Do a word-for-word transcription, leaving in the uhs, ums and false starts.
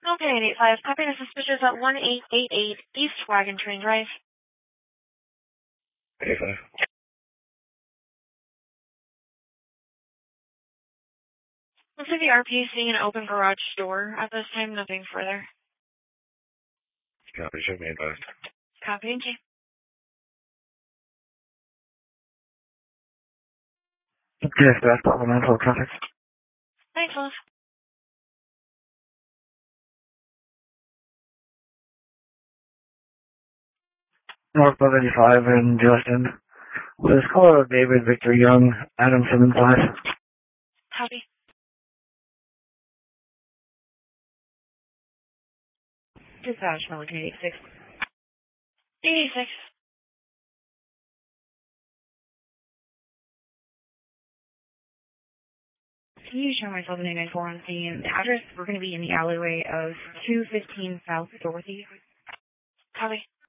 Okay, eight eight five. Copy the suspicious at one eight eight eight East Wagon Train Drive. eight five. Looks like the R P is seeing an open garage door at this time, nothing further. Copy, should be advised. Copy, thank you. Yes, that's one nine four traffic. Thanks, Liz. Northbound eighty-five in Justin. Let's call David Victor Young, Adam seven five. Copy. Dispatch, Pelican eighty-six. eighty-six. Can you show myself an eight nine four on scene? The address, we're going to be in the alleyway of two fifteen South Dorothy. Copy.